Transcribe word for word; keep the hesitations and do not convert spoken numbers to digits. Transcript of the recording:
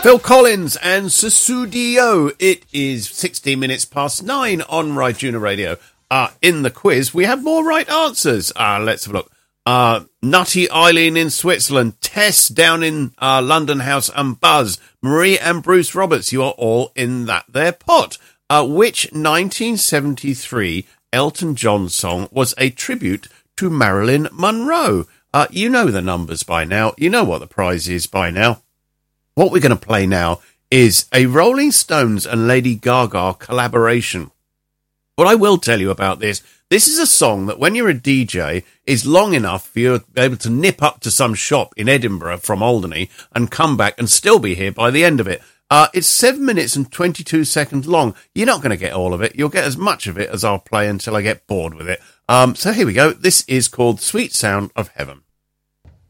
Phil Collins and Susudio. It is sixteen minutes past nine on Raijuna Radio. Uh, in the quiz, we have more right answers. Uh, let's have a look. Uh, Nutty Eileen in Switzerland, Tess down in uh, London House, and Buzz, Marie and Bruce Roberts. You are all in that there pot. Uh, which nineteen seventy-three Elton John song was a tribute to Marilyn Monroe? Uh, you know the numbers by now. You know what the prize is by now. What we're going to play now is a Rolling Stones and Lady Gaga collaboration. What I will tell you about this, this is a song that when you're a D J is long enough for you to be able to nip up to some shop in Edinburgh from Alderney and come back and still be here by the end of it. Uh, it's seven minutes and twenty-two seconds long. You're not going to get all of it. You'll get as much of it as I'll play until I get bored with it. Um, so here we go. This is called Sweet Sound of Heaven.